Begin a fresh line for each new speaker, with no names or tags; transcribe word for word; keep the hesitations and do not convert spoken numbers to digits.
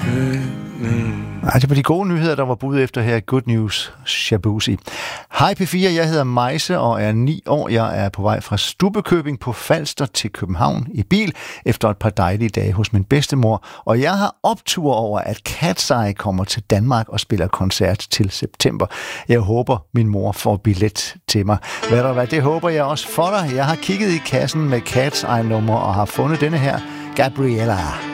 Ej, det var de gode nyheder, der var bud efter her. Good news, Shabuzi. Hej P fire, jeg hedder Majse og er ni år. Jeg er på vej fra Stubbekøbing på Falster til København i bil efter et par dejlige dage hos min bedstemor. Og jeg har optur over, at Cat's Eye kommer til Danmark og spiller koncert til september. Jeg håber, min mor får billet til mig. Hvad der hvad, det håber jeg også for dig. Jeg har kigget i kassen med Cat's Eye-nummer og har fundet denne her, Gabriella.